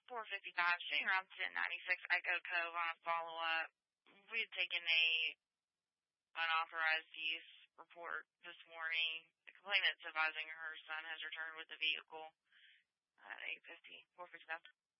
4:55, sitting around 1096 Echo Cove on a follow-up. We had taken a unauthorized use report this morning. The complainant's advising her son has returned with the vehicle at 8:50, 4:55.